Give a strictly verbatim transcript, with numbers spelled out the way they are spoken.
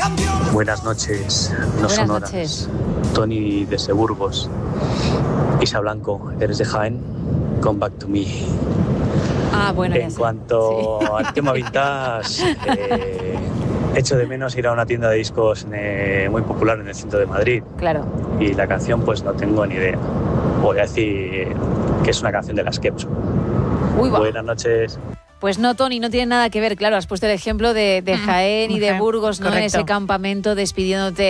Buenas noches, no Buenas sonoras. noches. Tony desde Burgos. Isa Blanco, eres de Jaén. Come back to me. Ah, bueno, ya En sé. cuanto Sí. al tema vintage, eh, echo de menos ir a una tienda de discos eh, muy popular en el centro de Madrid. Claro. Y la canción, pues no tengo ni idea. Voy a decir que es una canción de las Kepso. Uy, va. Buenas noches. Pues no, Tony, no tiene nada que ver. Claro, has puesto el ejemplo de, de Jaén y de Ujú, Burgos, ¿no? En correcto. ese campamento despidiéndote